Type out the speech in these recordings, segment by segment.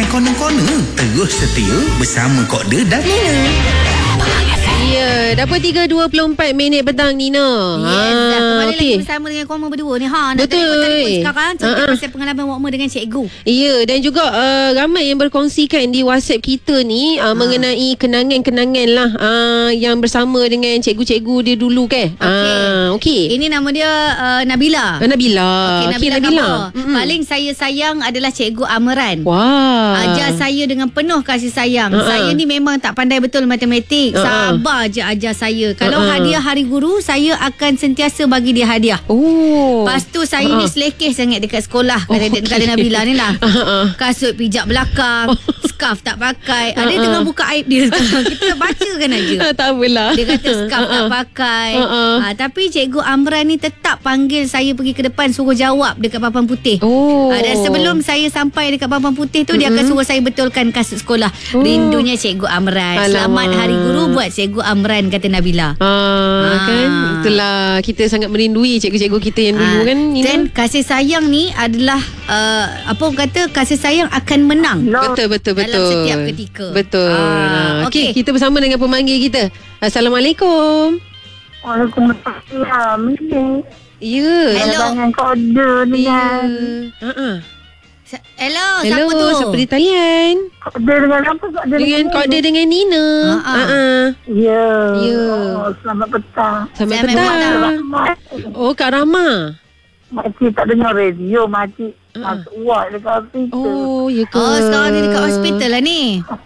corner-corner. Terus setia bersama Kak De dan Nina. Ya, dah pukul 3.24 petang, Nina. Yes, kembali lagi bersama dengan korang berdua ni. Nak betul. tengok telefon sekarang cerita pasal pengalaman Wokma dengan cikgu. Ya, dan juga ramai yang berkongsikan di WhatsApp kita ni mengenai kenangan-kenangan lah yang bersama dengan cikgu-cikgu dia dulu kan. Okey. Ini nama dia Nabila. Nabila. Okey, Nabila. Paling saya sayang adalah Cikgu Amran. Wah. Ajar saya dengan penuh kasih sayang. Saya ni memang tak pandai betul matematik. Sabar je ajar saya. Kalau hadiah hari guru, saya akan sentiasa bagi dia hadiah. Lepas tu saya ni selekeh sangat dekat sekolah. Kata Nabila ni lah. Kasut pijak belakang, scarf tak pakai. Dia tengah buka aib dia sekarang. Kita bacakan aja. Tak apalah. Dia kata scarf tak pakai. Tapi Cikgu Amran ni tetap panggil saya pergi ke depan, suruh jawab dekat papan putih. Dan sebelum saya sampai dekat papan putih tu, dia akan suruh saya betulkan kasut sekolah. Rindunya Cikgu Amran. Selamat Hari Guru buat Cikgu Amran, kata Nabila. Kan, itulah, kita sangat merindui cikgu-cikgu kita yang dulu kan, Nina. Dan kasih sayang ni adalah apa orang kata, kasih sayang akan menang. Betul. Dalam setiap ketika. Betul. Okey, kita bersama dengan pemanggil kita. Assalamualaikum. Waalaikumsalam. Ya. Hello. Dengan kode dengan Hello, Hello, siapa tu? siapa di talian? kode dengan apa? Dengan kode dengan Nina. Ya. Ya. Selamat petang. Selamat Selamat petang. Oh, Kak Rama. Makcik tak dengar radio. Makcik masuk ward dekat hospital. Oh, ya ke? Sekarang ni dekat hospital lah ni.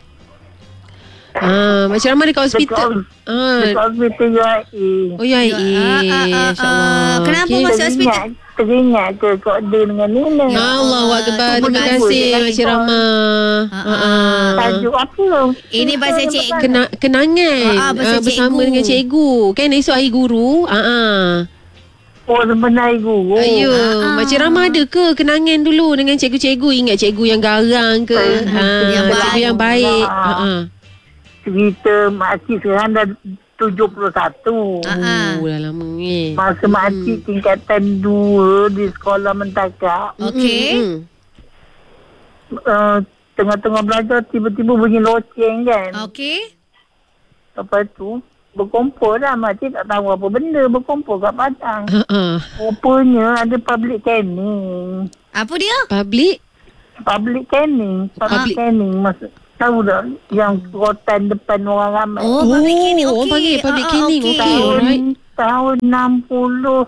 Macam Rama dekat hospital. Dekat hospital UAE. Oh, ya, insyaAllah. Kenapa Okey. masuk hospital? Teringat ke kode dengan Nina? Allahu Akbar. Terima kasih Makcik Rama. Tajuk apa? Ini pasal cikgu. Kenangan pasal bersama cikgu. dengan cikgu. Kan esok hari guru. Oh, sebenarnya guru. Ya, Makcik Rama ada ke kenangan dulu dengan cikgu-cikgu? Ingat cikgu yang garang ke? Cikgu yang baik. Cerita makcik sekarang dah 71. Dah lama ni. Masa makcik tingkatan 2 di sekolah mentakak. Okey. Tengah-tengah belajar tiba-tiba bunyi loceng kan. Okey. Lepas tu berkumpul lah. Makcik tak tahu apa benda. Berkumpul kat padang. Rupanya ada public canning. Apa dia? Public Public canning. Maksud tahu tak yang rotan depan orang ramai. Public canning. Oh, panggil public canning. Okey, alright. Tahun 69.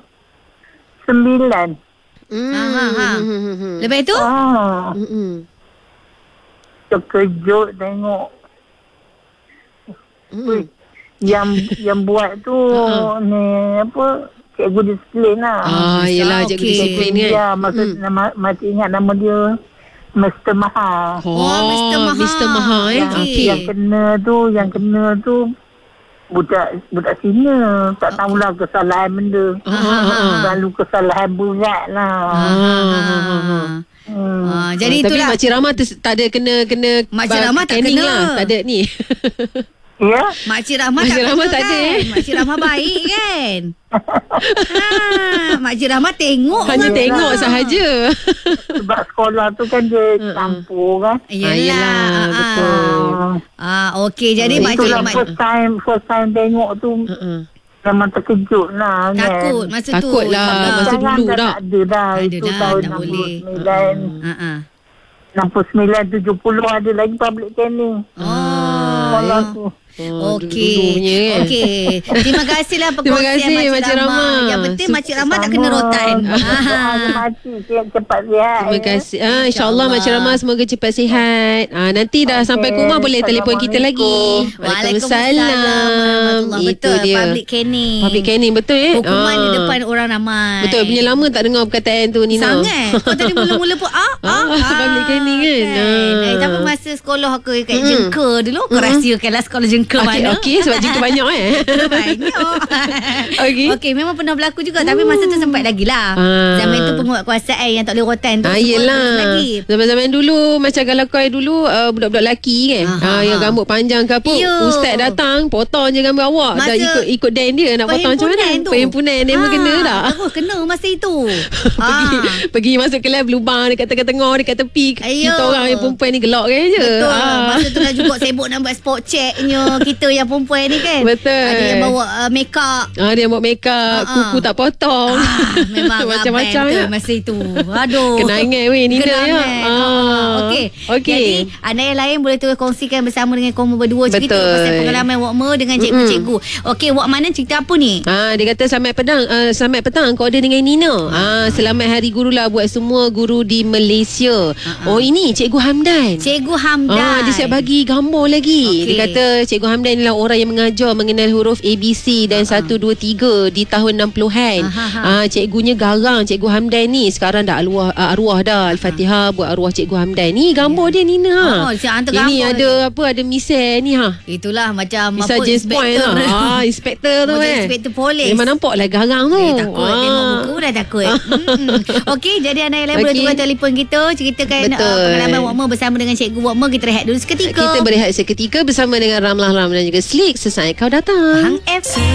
Lepas tu? Terkejut tengok. Yang buat tu ni apa, cikgu disiplin lah. Yelah, cikgu disiplin kan. Ya, maksud masih ingat nama dia Mr. Maha. Mr. Maha Yang kena tu budak Cina. Tak tahulah kesalahan benda. Lalu kesalahan berat lah. Jadi itulah. Tapi Makcik Rama tak ada kena Makcik Rama tak kena lah. Tak ada ni. Ya. Makcik Rahmat tak Rahmat kena tak ada, kan? Makcik Rahmat baik kan? Makcik Rahmat tengok. Hanya tengok sahaja. Sebab sekolah tu kan dia campur kan. Yelah. Betul. Okey. Jadi itulah makcik first time tengok tu. Memang terkejut lah. takut kan. masa tu. Takut lah. Masa Sekarang dulu dah. tak ada dah. Ada Itu dah, tahun tak boleh. 69, 70 ada lagi public canning. Sekolah tu. Okey. dulu-dulunya kan. Okey. Terima kasihlah Terima perkongsian kasih, Makcik Makcik Rama. Rama. Yang penting Makcik Rama tak kena rotan. Makcik cepat sihat. Terima kasih. InsyaAllah Makcik Rama semoga cepat sihat. Nanti dah sampai ke rumah boleh telefon kita lagi. Waalaikumsalam. Itu Betul. dia. Public canning. Public canning betul Hukuman di depan orang ramai. Betul. Punya lama tak dengar perkataan tu, Nina. Sangat. Kau tadi mula-mula pun public canning kan. Tapi masih masa sekolah aku kat Jengka dulu. Aku rahsiakanlah sekolah Jengka mana. Okey, sebab Jengka banyak Banyak. Okey, memang pernah berlaku juga. Tapi masa tu sempat lagi lah. Zaman tu penguatkuasaan yang tak boleh rotan tu. Yelah. Zaman-zaman dulu, macam kalau kau dulu budak-budak lelaki kan, yang rambut panjang ke apa, ustaz datang potong je rambut awak. Dah ikut dan dia nak potong macam mana. Perhimpunan dia pun kena tak? Terus kena masa itu. Pergi masuk kelas berlubang dekat tengah-tengah, dekat tepi. Kita orang yang perempuan ni gelak kan je. Betul. Masa tu dah juga sibuk nak buat spot checknya kita yang perempuan ni kan. Betul. Ada yang bawa make up. Dia bawa make up, kuku tak potong. Memang macam-macam ya. masa itu. Aduh. Kenangan weh Nina ya. Jadi anda yang lain boleh terus kongsikan bersama dengan kamu berdua cerita pasal pengalaman Wakma dengan cikgu-cikgu. Okey, Wak Manan cerita apa ni? Dia kata selamat petang kau ada dengan Nina. Selamat hari guru lah buat semua guru di Malaysia. Ini Cikgu Hamdan. Cikgu Hamdan. Dia siap bagi gambar lagi. Dia kata Cikgu Hamdan inilah orang yang mengajar mengenal huruf ABC dan 1, 2, 3 di tahun 60-an. Cikgunya garang Cikgu Hamdan ni. Sekarang dah arwah dah. Al-Fatihah buat arwah Cikgu Hamdan. Ni gambar dia Nina. Ini ada apa? Ada misal ni Itulah macam misal James Point lah. Inspektor tu Inspektor polis. Memang nampak lah garang tu. Takut tengok muka dah takut. Okey, jadi anda yang lain boleh tukar telefon kita, ceritakan pengalaman Wakma bersama dengan Cikgu Wakma. Kita rehat dulu seketika. Kita berehat seketika bersama dengan Ramlah Ram dan juga Slick. Sesaat kau datang. Hang F.